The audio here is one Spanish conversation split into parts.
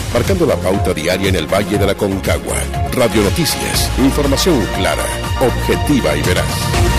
marcando la pauta diaria en el Valle de la Concagua. Radio Noticias, información clara, objetiva y veraz.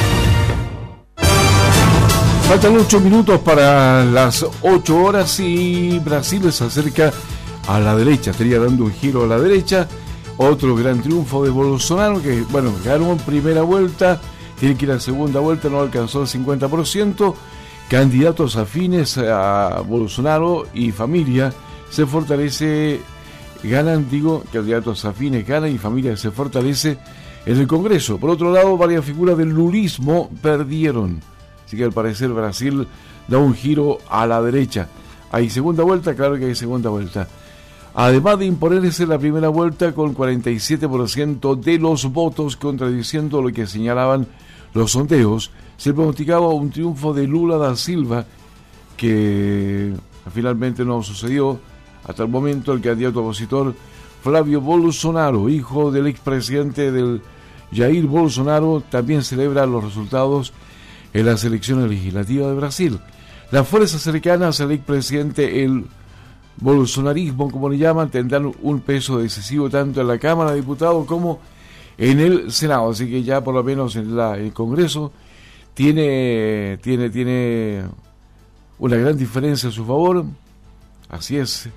Faltan 8 minutos para las 8 horas y Brasil se acerca a la derecha, estaría dando un giro a la derecha. Otro gran triunfo de Bolsonaro, que ganó en primera vuelta, tiene que ir a segunda vuelta, no alcanzó el 50%. Candidatos afines a Bolsonaro y familia se fortalece, candidatos afines ganan y familia se fortalece en el Congreso. Por otro lado, varias figuras del lulismo perdieron. Así que al parecer Brasil da un giro a la derecha. ¿Hay segunda vuelta? Claro que hay segunda vuelta. Además de imponerse la primera vuelta con 47% de los votos, contradiciendo lo que señalaban los sondeos, se pronosticaba un triunfo de Lula da Silva, que finalmente no sucedió. Hasta el momento el candidato opositor Flávio Bolsonaro, hijo del expresidente Jair Bolsonaro, también celebra los resultados en las elecciones legislativas de Brasil. Las fuerzas cercanas al expresidente, el bolsonarismo, como le llaman, tendrán un peso decisivo tanto en la Cámara de Diputados como en el Senado. Así que ya por lo menos en el Congreso tiene una gran diferencia a su favor. Así es.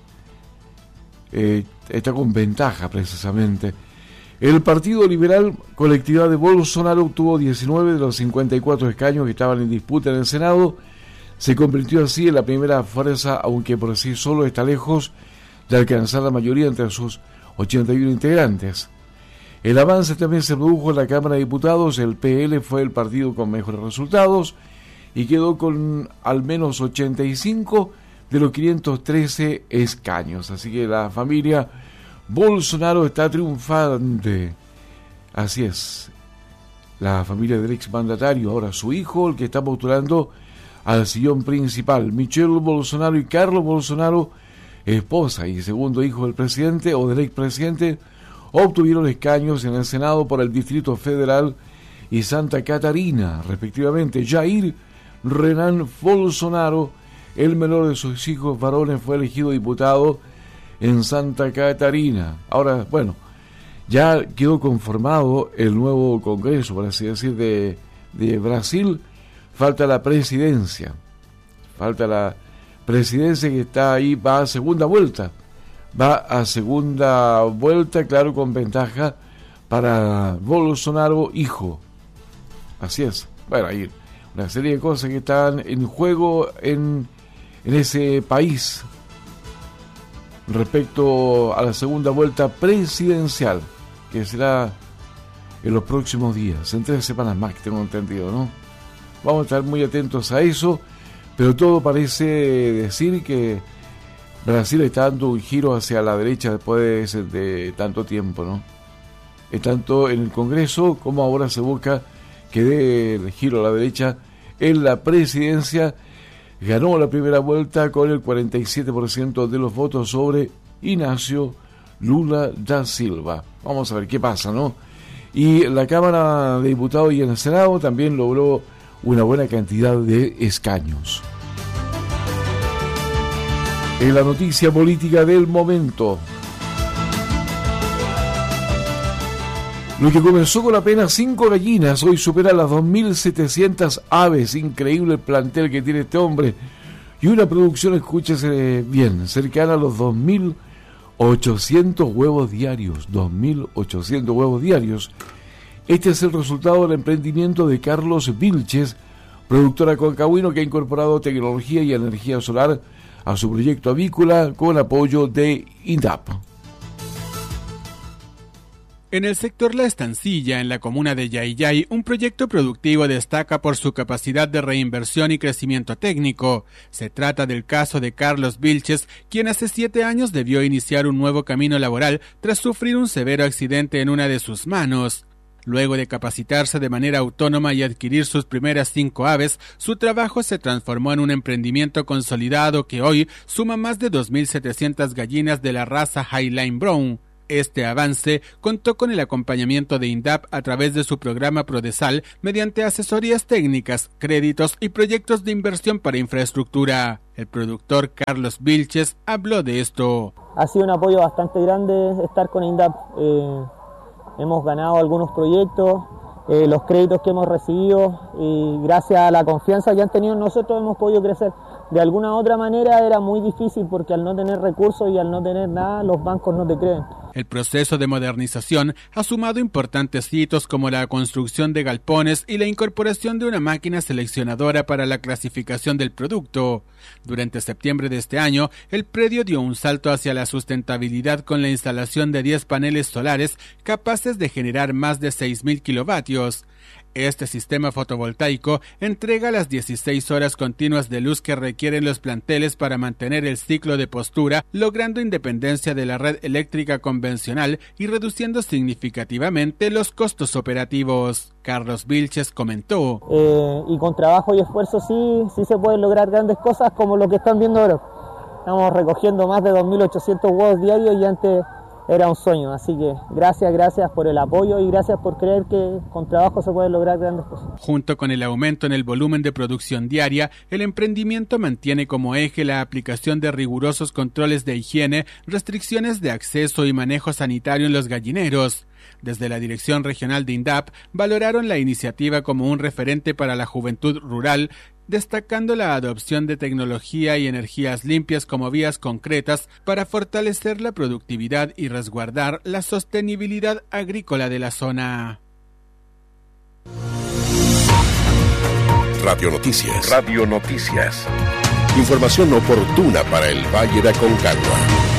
Está con ventaja precisamente. El Partido Liberal, colectividad de Bolsonaro, obtuvo 19 de los 54 escaños que estaban en disputa en el Senado. Se convirtió así en la primera fuerza, aunque por sí solo está lejos de alcanzar la mayoría entre sus 81 integrantes. El avance también se produjo en la Cámara de Diputados. El PL fue el partido con mejores resultados y quedó con al menos 85 de los 513 escaños. Así que la familia Bolsonaro está triunfante. Así es. La familia del exmandatario, ahora su hijo, el que está postulando al sillón principal. Michelle Bolsonaro y Carlos Bolsonaro, esposa y segundo hijo del presidente o del expresidente, obtuvieron escaños en el Senado por el Distrito Federal y Santa Catarina, respectivamente. Jair Renan Bolsonaro, el menor de sus hijos varones, fue elegido diputado en Santa Catarina. Ahora, ya quedó conformado el nuevo Congreso, por así decir, de Brasil. Falta la presidencia. Que está ahí, va a segunda vuelta, claro, con ventaja para Bolsonaro, hijo. Así es. Hay una serie de cosas que están en juego en ese país respecto a la segunda vuelta presidencial, que será en los próximos días, en 3 semanas más, que tengo entendido, ¿no? Vamos a estar muy atentos a eso, pero todo parece decir que Brasil está dando un giro hacia la derecha después de tanto tiempo, ¿no? Tanto en el Congreso como ahora se busca que dé el giro a la derecha en la presidencia. Ganó la primera vuelta con el 47% de los votos sobre Inácio Lula da Silva. Vamos a ver qué pasa, ¿no? Y la Cámara de Diputados y en el Senado también logró una buena cantidad de escaños. En la noticia política del momento, lo que comenzó con apenas 5 gallinas hoy supera las 2.700 aves. Increíble el plantel que tiene este hombre. Y una producción, escúchese bien, cercana a los 2.800 huevos diarios. 2.800 huevos diarios. Este es el resultado del emprendimiento de Carlos Vilches, productor aconcagüino que ha incorporado tecnología y energía solar a su proyecto avícola con apoyo de INDAP. En el sector La Estancilla, en la comuna de Yayay, un proyecto productivo destaca por su capacidad de reinversión y crecimiento técnico. Se trata del caso de Carlos Vilches, quien hace 7 años debió iniciar un nuevo camino laboral tras sufrir un severo accidente en una de sus manos. Luego de capacitarse de manera autónoma y adquirir sus primeras 5 aves, su trabajo se transformó en un emprendimiento consolidado que hoy suma más de 2.700 gallinas de la raza Highline Brown. Este avance contó con el acompañamiento de INDAP a través de su programa Prodesal mediante asesorías técnicas, créditos y proyectos de inversión para infraestructura. El productor Carlos Vilches habló de esto. ha sido un apoyo bastante grande estar con INDAP. Hemos ganado algunos proyectos, los créditos que hemos recibido, y gracias a la confianza que han tenido en nosotros hemos podido crecer. De alguna u otra manera era muy difícil porque al no tener recursos y al no tener nada, los bancos no te creen. El proceso de modernización ha sumado importantes hitos como la construcción de galpones y la incorporación de una máquina seleccionadora para la clasificación del producto. Durante septiembre de este año, el predio dio un salto hacia la sustentabilidad con la instalación de 10 paneles solares capaces de generar más de 6.000 kilovatios. Este sistema fotovoltaico entrega las 16 horas continuas de luz que requieren los planteles para mantener el ciclo de postura, logrando independencia de la red eléctrica convencional y reduciendo significativamente los costos operativos. Carlos Vilches comentó. Y con trabajo y esfuerzo sí se pueden lograr grandes cosas como lo que están viendo ahora. Estamos recogiendo más de 2.800 huevos diarios y antes era un sueño, así que gracias por el apoyo y gracias por creer que con trabajo se pueden lograr grandes cosas. Junto con el aumento en el volumen de producción diaria, el emprendimiento mantiene como eje la aplicación de rigurosos controles de higiene, restricciones de acceso y manejo sanitario en los gallineros. Desde la Dirección Regional de INDAP valoraron la iniciativa como un referente para la juventud rural, destacando la adopción de tecnología y energías limpias como vías concretas para fortalecer la productividad y resguardar la sostenibilidad agrícola de la zona. Radio Noticias. Radio Noticias. Información oportuna para el Valle de Aconcagua.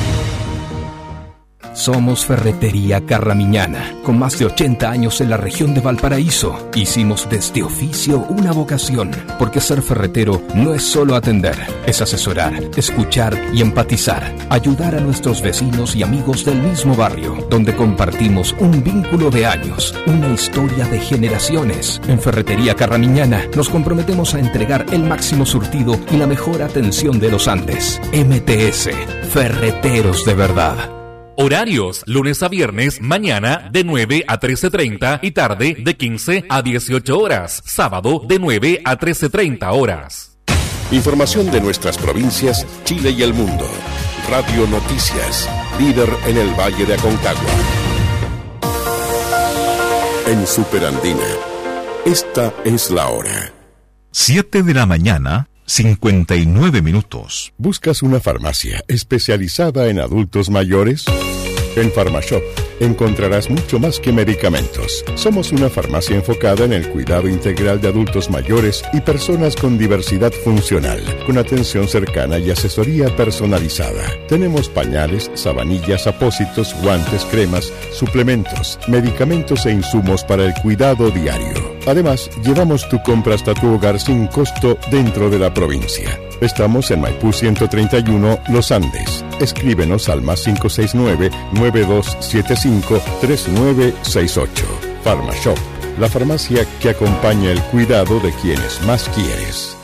Somos Ferretería Carramiñana, con más de 80 años en la región de Valparaíso. Hicimos de este oficio una vocación, porque ser ferretero no es solo atender, es asesorar, escuchar y empatizar, ayudar a nuestros vecinos y amigos del mismo barrio, donde compartimos un vínculo de años, una historia de generaciones. En Ferretería Carramiñana nos comprometemos a entregar el máximo surtido y la mejor atención de los Andes. MTS, Ferreteros de verdad. Horarios, lunes a viernes, mañana de 9 a 13:30 y tarde de 15 a 18 horas. Sábado de 9 a 13:30 horas. Información de nuestras provincias, Chile y el mundo. Radio Noticias, líder en el Valle de Aconcagua. En Superandina, esta es la hora. 7 de la mañana, 59 minutos. ¿Buscas una farmacia especializada en adultos mayores? En Pharmashop encontrarás mucho más que medicamentos. Somos una farmacia enfocada en el cuidado integral de adultos mayores y personas con diversidad funcional, con atención cercana y asesoría personalizada. Tenemos pañales, sabanillas, apósitos, guantes, cremas, suplementos, medicamentos e insumos para el cuidado diario. Además, llevamos tu compra hasta tu hogar sin costo dentro de la provincia. Estamos en Maipú 131, Los Andes. Escríbenos al más 569-9275-3968. Pharmashop, la farmacia que acompaña el cuidado de quienes más quieres.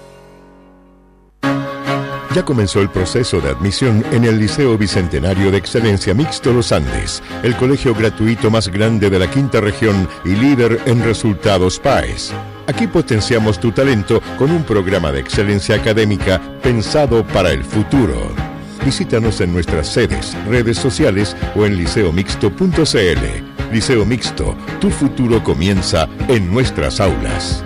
Ya comenzó el proceso de admisión en el Liceo Bicentenario de Excelencia Mixto Los Andes, el colegio gratuito más grande de la quinta región y líder en resultados PAES. Aquí potenciamos tu talento con un programa de excelencia académica pensado para el futuro. Visítanos en nuestras sedes, redes sociales o en liceomixto.cl. Liceo Mixto, tu futuro comienza en nuestras aulas.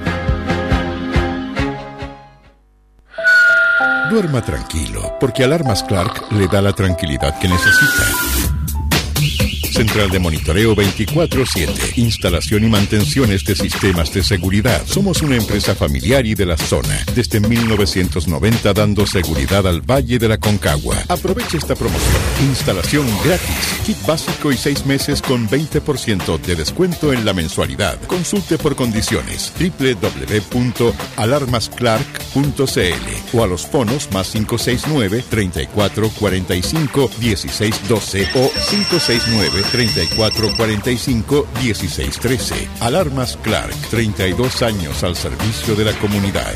Duerma tranquilo, porque Alarmas Clark le da la tranquilidad que necesita. Central de monitoreo 24/7. Instalación y mantenciones de sistemas de seguridad. Somos una empresa familiar y de la zona. Desde 1990 dando seguridad al Valle de la Aconcagua. Aproveche esta promoción. Instalación gratis. Kit básico y 6 meses con 20% de descuento en la mensualidad. Consulte por condiciones. www.alarmasclark.cl o a los fonos más 569-3445-1612 o 569-3445-1613. Alarmas Clark, 32 años al servicio de la comunidad.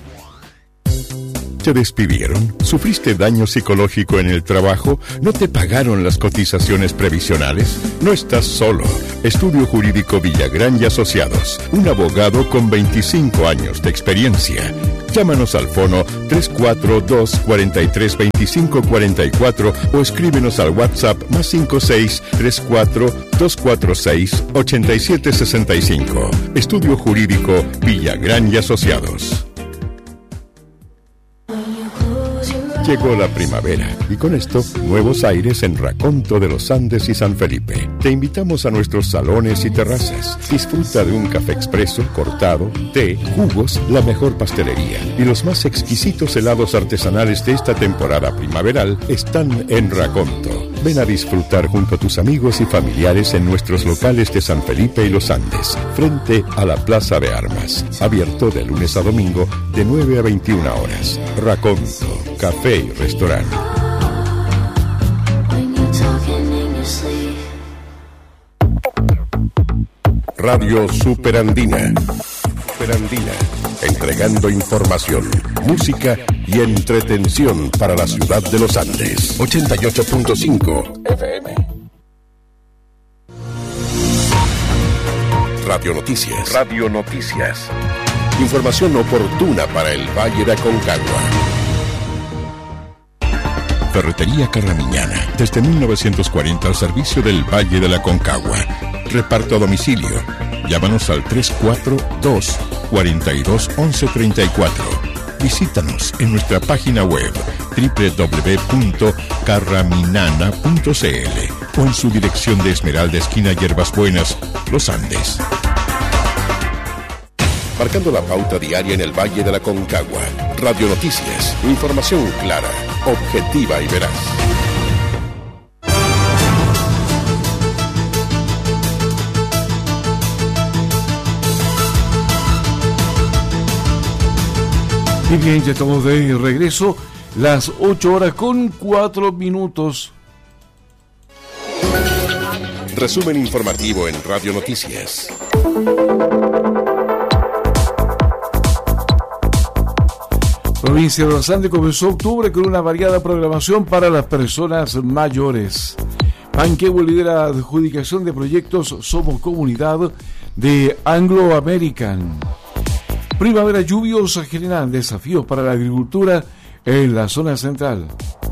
¿Te despidieron? ¿Sufriste daño psicológico en el trabajo? ¿No te pagaron las cotizaciones previsionales? No estás solo. Estudio Jurídico Villagrán y Asociados. Un abogado con 25 años de experiencia. Llámanos al fono 342-432544 o escríbenos al WhatsApp +56 34 246 8765. Estudio Jurídico Villagrán y Asociados. Llegó la primavera y con esto nuevos aires en Raconto de los Andes y San Felipe. Te invitamos a nuestros salones y terrazas. Disfruta de un café expreso, cortado, té, jugos, la mejor pastelería y los más exquisitos helados artesanales de esta temporada primaveral están en Raconto. Ven a disfrutar junto a tus amigos y familiares en nuestros locales de San Felipe y los Andes, frente a la Plaza de Armas. Abierto de lunes a domingo de 9 a 21 horas. Raconto, café y restaurante. Radio Superandina. Superandina, entregando información, música y entretención para la ciudad de los Andes. 88.5 FM. Radio Noticias. Radio Noticias. Información oportuna para el Valle de Aconcagua. Ferretería Carramiñana, desde 1940 al servicio del Valle de la Aconcagua. Reparto a domicilio. Llámanos al 342-421134. Visítanos en nuestra página web www.carraminana.cl o en su dirección de Esmeralda, esquina Hierbas Buenas, Los Andes. Marcando la pauta diaria en el Valle de la Aconcagua. Radio Noticias. Información clara, objetiva y veraz. Y bien, ya estamos de regreso. Las 8:04. Resumen informativo en Radio Noticias. Provincia de los Andes comenzó octubre con una variada programación para las personas mayores. Panquehue lidera la adjudicación de proyectos Somos Comunidad de Anglo American. Primavera lluviosa generan desafíos para la agricultura en la zona central.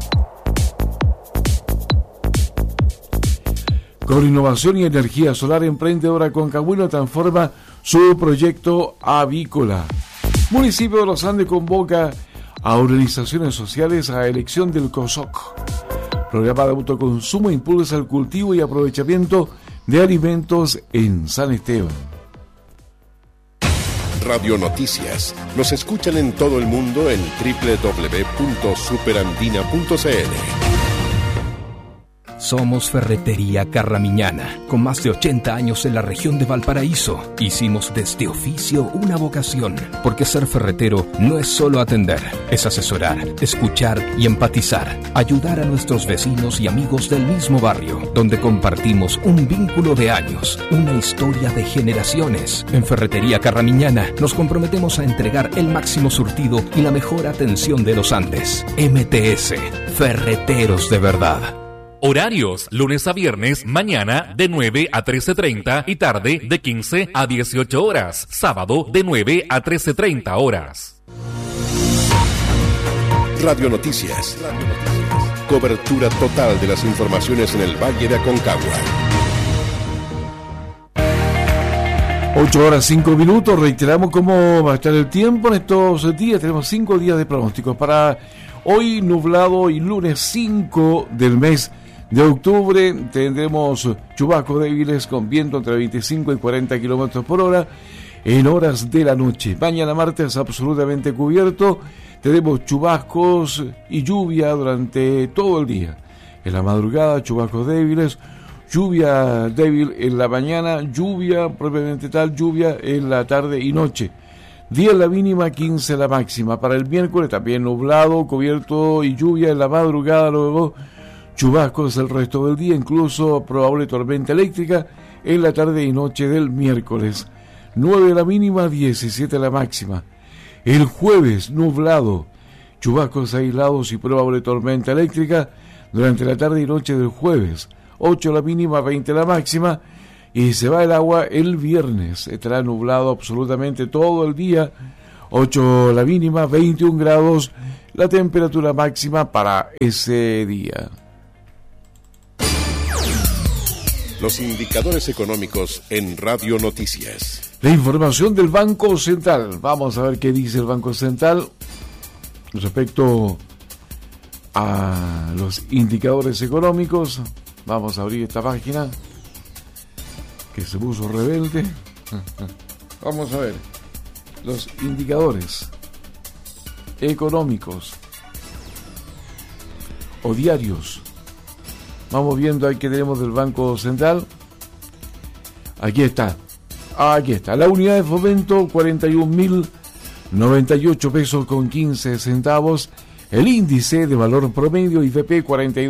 Con innovación y energía solar, emprendedora concagüino transforma su proyecto avícola. Municipio de los Andes convoca a organizaciones sociales a elección del COSOC. Programa de autoconsumo impulsa el cultivo y aprovechamiento de alimentos en San Esteban. Radio Noticias. Nos escuchan en todo el mundo en www.superandina.cl. Somos Ferretería Carramiñana, con más de 80 años en la región de Valparaíso. Hicimos de este oficio una vocación, porque ser ferretero no es solo atender, es asesorar, escuchar y empatizar, ayudar a nuestros vecinos y amigos del mismo barrio, donde compartimos un vínculo de años, una historia de generaciones. En Ferretería Carramiñana nos comprometemos a entregar el máximo surtido y la mejor atención de los Andes. MTS, Ferreteros de verdad. Horarios, lunes a viernes, mañana de 9 a 13:30 y tarde de 15 a 18 horas. Sábado de 9 a 13:30 horas. Radio Noticias. Cobertura total de las informaciones en el Valle de Aconcagua. 8:05. Reiteramos cómo va a estar el tiempo en estos días. Tenemos 5 días de pronósticos para hoy, nublado, y lunes 5 del mes de octubre tendremos chubascos débiles con viento entre 25 y 40 kilómetros por hora en horas de la noche. Mañana martes absolutamente cubierto, tenemos chubascos y lluvia durante todo el día. En la madrugada chubascos débiles, lluvia débil en la mañana, lluvia propiamente tal, lluvia en la tarde y noche. 10 la mínima, 15 la máxima. Para el miércoles también nublado, cubierto y lluvia en la madrugada, luego chubascos el resto del día, incluso probable tormenta eléctrica en la tarde y noche del miércoles. 9 la mínima, 17 la máxima. El jueves nublado, chubascos aislados y probable tormenta eléctrica durante la tarde y noche del jueves. 8 la mínima, 20 la máxima. Y se va el agua el viernes. Estará nublado absolutamente todo el día. 8 la mínima, 21 grados la temperatura máxima para ese día. Los indicadores económicos en Radio Noticias. La información del Banco Central. Vamos a ver qué dice el Banco Central respecto a los indicadores económicos. Vamos a abrir esta página que se puso rebelde. Vamos a ver los indicadores económicos o diarios. Vamos viendo ahí que tenemos del Banco Central. Aquí está. La unidad de fomento, 41.098 pesos con 15 centavos. El índice de valor promedio, IFP,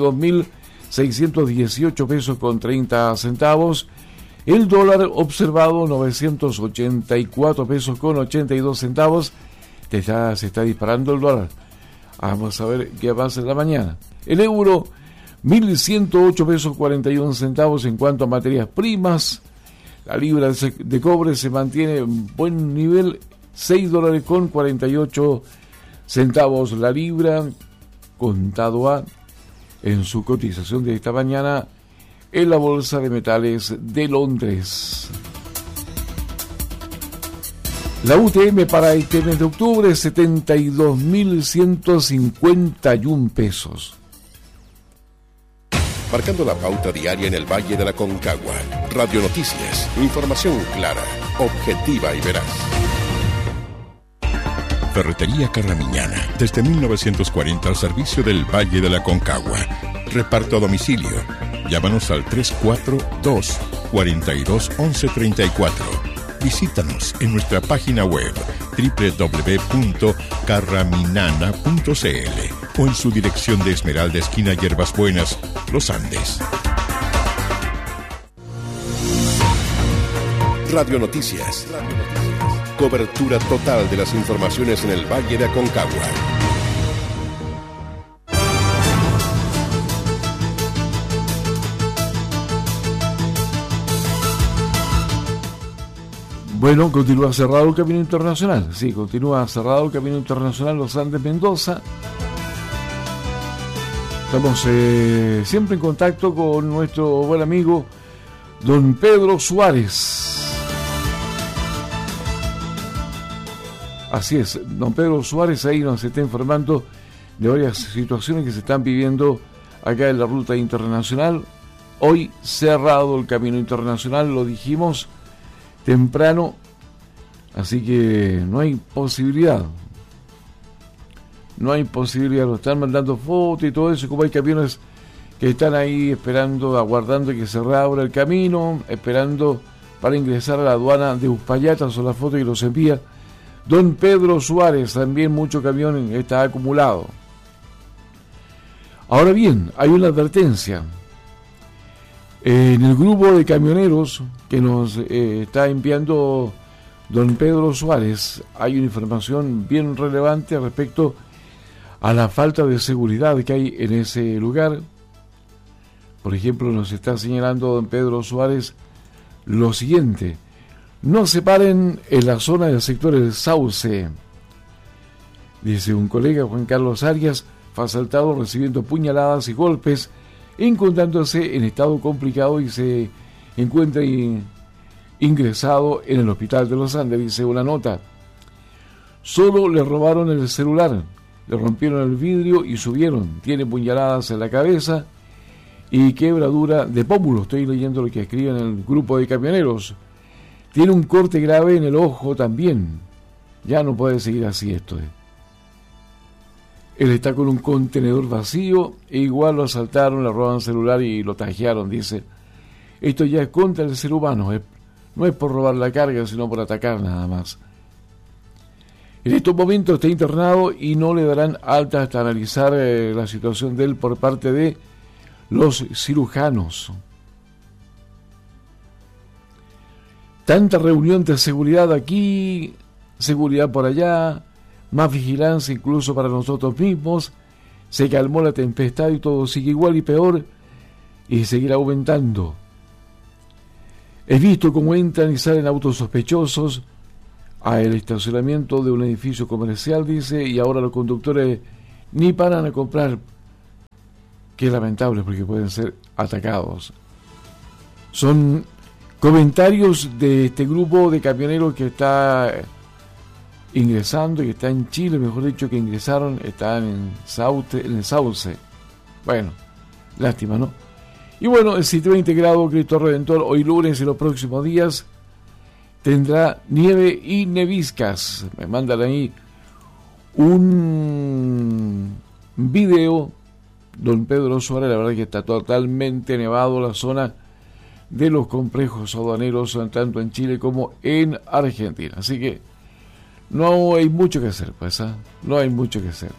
42.618 pesos con 30 centavos. El dólar observado, 984 pesos con 82 centavos. Se está disparando el dólar. Vamos a ver qué pasa en la mañana. El euro, 1.108 pesos 41 centavos en cuanto a materias primas. La libra de cobre se mantiene en buen nivel, $6 con 48 centavos la libra, contado a en su cotización de esta mañana en la Bolsa de Metales de Londres. La UTM para este mes de octubre, 72.151 pesos. Marcando la pauta diaria en el Valle de la Concagua. Radio Noticias, información clara, objetiva y veraz. Ferretería Carramiñana, desde 1940 al servicio del Valle de la Concagua. Reparto a domicilio. Llámanos al 342-421134. Visítanos en nuestra página web www.carraminana.cl o en su dirección de Esmeralda, esquina Hierbas Buenas, Los Andes. Radio Noticias. Cobertura total de las informaciones en el Valle de Aconcagua. Bueno, continúa cerrado el camino internacional. Sí, continúa cerrado el camino internacional Los Andes-Mendoza. Estamos siempre en contacto con nuestro buen amigo don Pedro Suárez. Así es, don Pedro Suárez ahí nos está informando de varias situaciones que se están viviendo acá en la ruta internacional. Hoy cerrado el camino internacional, lo dijimos temprano, así que no hay posibilidad, lo están mandando fotos y todo eso, como hay camiones que están ahí esperando, aguardando que se reabra el camino, esperando para ingresar a la aduana de Uspallata. Son las fotos que los envía don Pedro Suárez. También mucho camión está acumulado. Ahora bien, hay una advertencia. En el grupo de camioneros que nos está enviando don Pedro Suárez, hay una información bien relevante respecto a la falta de seguridad que hay en ese lugar. Por ejemplo, nos está señalando don Pedro Suárez lo siguiente: no se paren en la zona del sector El Sauce. Dice un colega, Juan Carlos Arias, fue asaltado recibiendo puñaladas y golpes, encontrándose en estado complicado y se encuentra ingresado en el hospital de Los Andes. Dice una nota: solo le robaron el celular, le rompieron el vidrio y subieron. Tiene puñaladas en la cabeza y quebradura de pómulo. Estoy leyendo lo que escriben en el grupo de camioneros. Tiene un corte grave en el ojo también. Ya no puede seguir así esto. Él está con un contenedor vacío e igual lo asaltaron, le roban celular y lo tajearon. Dice, esto ya es contra el ser humano. No es por robar la carga, sino por atacar nada más. En estos momentos está internado y no le darán alta hasta analizar la situación de él por parte de los cirujanos. Tanta reunión de seguridad aquí, seguridad por allá, más vigilancia incluso para nosotros mismos. Se calmó la tempestad y todo sigue igual y peor y seguirá aumentando. He visto cómo entran y salen autos sospechosos, al estacionamiento de un edificio comercial, dice, y ahora los conductores ni paran a comprar. Qué lamentable, porque pueden ser atacados. Son comentarios de este grupo de camioneros que está ingresando y que está en Chile, mejor dicho, que ingresaron, están en el Sauce. Bueno, lástima, ¿no? Y bueno, el sistema integrado Cristo Redentor hoy lunes y los próximos días tendrá nieve y neviscas. Me mandan ahí un video, don Pedro Suárez, la verdad que está totalmente nevado la zona de los complejos aduaneros, tanto en Chile como en Argentina. Así que no hay mucho que hacer, pues, ¿eh? No hay mucho que hacer.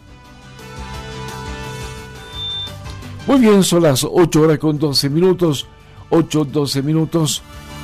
Muy bien, son las 8 horas con 12 minutos. 8:12 minutos.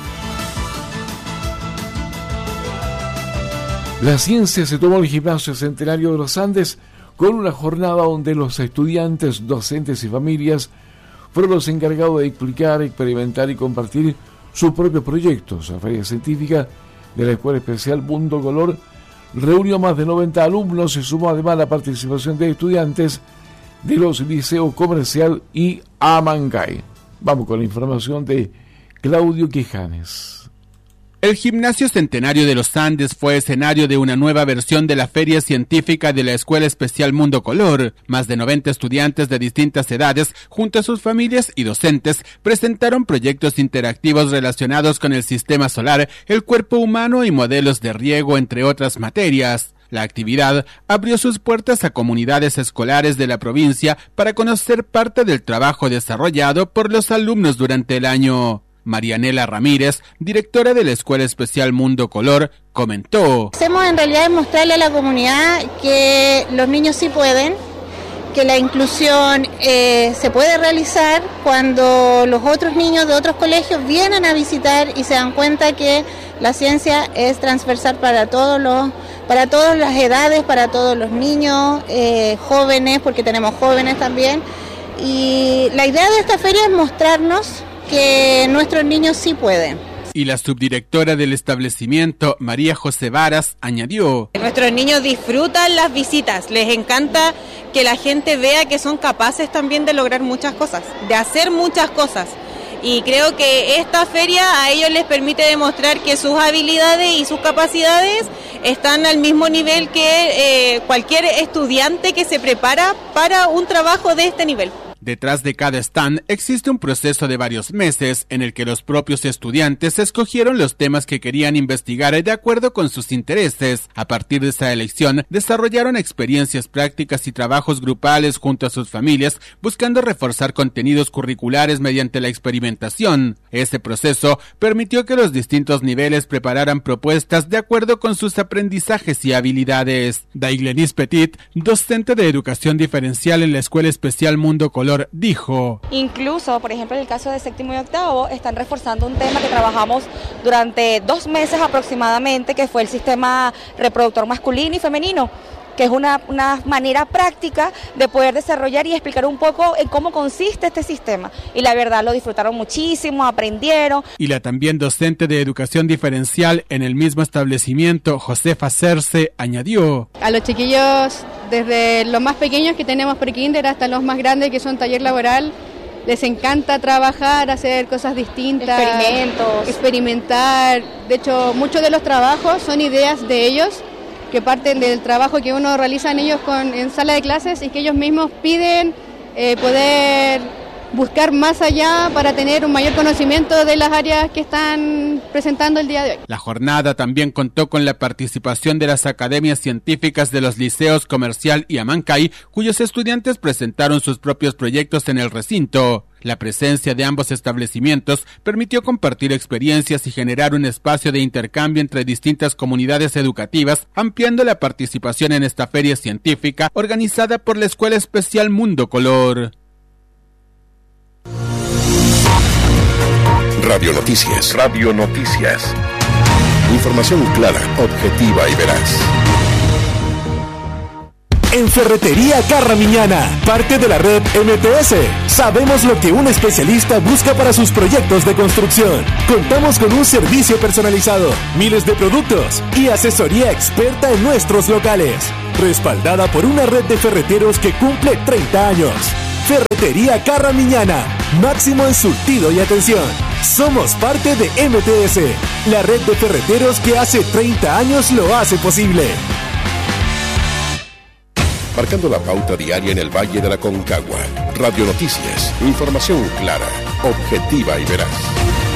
La ciencia se tomó el Gimnasio Centenario de los Andes con una jornada donde los estudiantes, docentes y familias fueron los encargados de explicar, experimentar y compartir sus propios proyectos. La Feria Científica de la Escuela Especial Mundo Color reunió más de 90 alumnos y sumó además la participación de estudiantes de los liceos Comercial y Amancay. Vamos con la información de Claudio Quijanes. El Gimnasio Centenario de los Andes fue escenario de una nueva versión de la Feria Científica de la Escuela Especial Mundo Color. Más de 90 estudiantes de distintas edades, junto a sus familias y docentes, presentaron proyectos interactivos relacionados con el sistema solar, el cuerpo humano y modelos de riego, entre otras materias. La actividad abrió sus puertas a comunidades escolares de la provincia para conocer parte del trabajo desarrollado por los alumnos durante el año. Marianela Ramírez, directora de la Escuela Especial Mundo Color, comentó: Hacemos en realidad mostrarle a la comunidad que los niños sí pueden, que la inclusión se puede realizar cuando los otros niños de otros colegios vienen a visitar y se dan cuenta que la ciencia es transversal para todas las edades, para todos los niños, jóvenes, porque tenemos jóvenes también. Y la idea de esta feria es mostrarnos que nuestros niños sí pueden. Y la subdirectora del establecimiento, María José Varas, añadió: Nuestros niños disfrutan las visitas, les encanta que la gente vea que son capaces también de lograr muchas cosas, de hacer muchas cosas. Y creo que esta feria a ellos les permite demostrar que sus habilidades y sus capacidades están al mismo nivel que cualquier estudiante que se prepara para un trabajo de este nivel. Detrás de cada stand existe un proceso de varios meses en el que los propios estudiantes escogieron los temas que querían investigar de acuerdo con sus intereses. A partir de esa elección, desarrollaron experiencias prácticas y trabajos grupales junto a sus familias, buscando reforzar contenidos curriculares mediante la experimentación. Este proceso permitió que los distintos niveles prepararan propuestas de acuerdo con sus aprendizajes y habilidades. Daiglenis Petit, docente de educación diferencial en la Escuela Especial Mundo Color, dijo: Incluso, por ejemplo, en el caso de séptimo y octavo, están reforzando un tema que trabajamos durante 2 meses aproximadamente, que fue el sistema reproductor masculino y femenino, que es una manera práctica de poder desarrollar y explicar un poco en cómo consiste este sistema. Y la verdad lo disfrutaron muchísimo, aprendieron. Y la también docente de educación diferencial en el mismo establecimiento, Josefa Cerce, añadió: A los chiquillos, desde los más pequeños que tenemos pre-kinder hasta los más grandes que son taller laboral, les encanta trabajar, hacer cosas distintas, experimentar. De hecho, muchos de los trabajos son ideas de ellos, que parten del trabajo que uno realiza en ellos en sala de clases y que ellos mismos piden poder buscar más allá para tener un mayor conocimiento de las áreas que están presentando el día de hoy. La jornada también contó con la participación de las academias científicas de los liceos Comercial y Amancay, cuyos estudiantes presentaron sus propios proyectos en el recinto. La presencia de ambos establecimientos permitió compartir experiencias y generar un espacio de intercambio entre distintas comunidades educativas, ampliando la participación en esta feria científica organizada por la Escuela Especial Mundo Color. Radio Noticias. Radio Noticias. Información clara, objetiva y veraz. en Ferretería Carramiñana, parte de la red MTS. Sabemos lo que un especialista busca para sus proyectos de construcción. Contamos con un servicio personalizado, miles de productos y asesoría experta en nuestros locales. Respaldada por una red de ferreteros que cumple 30 años. Ferretería Carramiñana, máximo en surtido y atención. Somos parte de MTS, la red de ferreteros que hace 30 años lo hace posible. Marcando la pauta diaria en el Valle de la Concagua. Radio Noticias, información clara, objetiva y veraz.